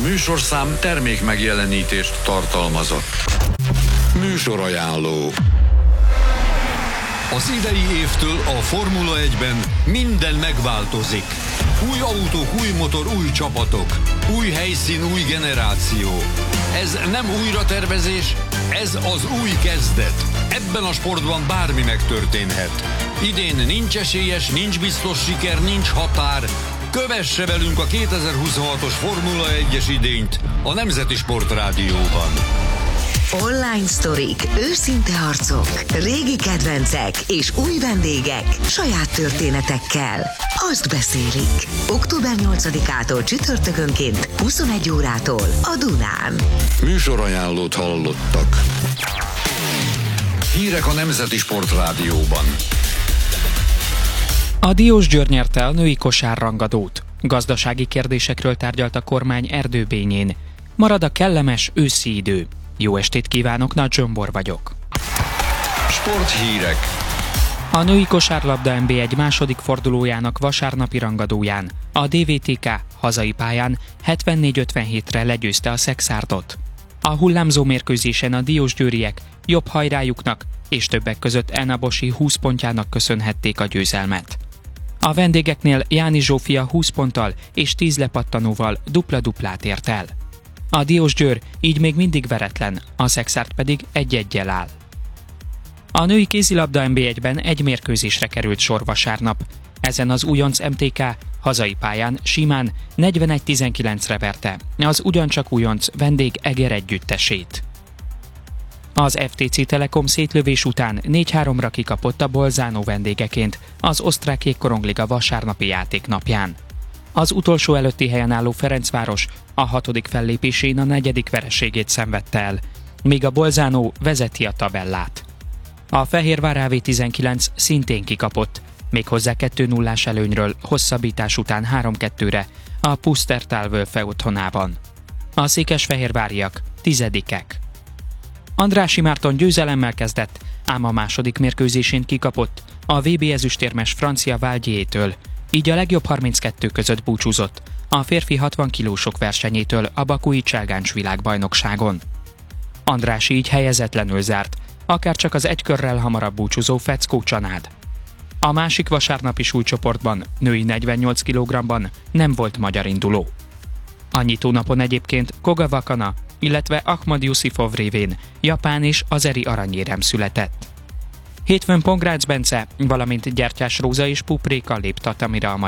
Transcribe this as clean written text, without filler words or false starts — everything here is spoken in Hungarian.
műsorszám termék megjelenítést tartalmazott. Műsorajánló. Az idei évtől a Formula 1-ben minden megváltozik. Új autók, új motor, új csapatok. Új helyszín, új generáció. Ez nem újratervezés, ez az új kezdet. Ebben a sportban bármi megtörténhet. Idén nincs esélyes, nincs biztos siker, nincs határ. Kövesse velünk a 2026-os Formula 1-es idényt a Nemzeti Sportrádióban. Online sztorik, őszinte arcok, régi kedvencek és új vendégek saját történetekkel. Azt beszélik. Október 8-ától csütörtökönként 21 órától a Dunán. Műsorajánlót hallottak. Hírek a Nemzeti Sportrádióban. A Diós Győr nyerte a női kosárrangadót. Gazdasági kérdésekről tárgyalt a kormány Erdőbényén. Marad a kellemes őszi idő. Jó estét kívánok, Nagy Zsombor vagyok. Sporthírek. A női kosárlabda NB1 második fordulójának vasárnapi rangadóján a DVTK hazai pályán 74-57-re legyőzte a Szexárdot. A hullámzó mérkőzésen a diósgyőriek jobb hajrájuknak és többek között Enna Bosi 20 pontjának köszönhették a győzelmet. A vendégeknél Jáni Zsófia 20 ponttal és 10 lepattanóval dupla-duplát ért el. A Diósgyőr így még mindig veretlen, a Szexárd pedig 1-1-jel áll. A női kézilabda NB1-ben egy mérkőzésre került sor vasárnap. Ezen az újonc MTK hazai pályán simán 41-19-re verte az ugyancsak újonc vendég Eger együttesét. Az FTC Telekom szétlövés után 4-3-ra kikapott a Bolzano vendégeként az osztrák jégkorongliga vasárnapi játéknapján. Az utolsó előtti helyen álló Ferencváros a 6. fellépésén a 4. vereségét szenvedte el, míg a Bolzano vezeti a tabellát. A Fehérvár AV19 szintén kikapott, méghozzá 2-0-ás előnyről hosszabbítás után 3-2-re a Pusztertal-Wölfe otthonában. A székesfehérváriak 10-ek. Andrássy Márton győzelemmel kezdett, ám a második mérkőzésén kikapott a VB ezüstérmes francia Valdiétől, így a legjobb 32 között búcsúzott a férfi 60 kilósok versenyétől a bakui Cselgáncs világbajnokságon. Andrássy így helyezetlenül zárt, akárcsak az egy körrel hamarabb búcsúzó Feckó Csanád. A másik vasárnapi súlycsoportban, női 48 kg-ban nem volt magyar induló. A nyitónapon egyébként Koga Vakana, illetve Ahmad Yusifov révén japán és azeri aranyérem született. Hétfőn Pongrácz Bence, valamint Gyertyás Róza és Pupréka lép tatamira a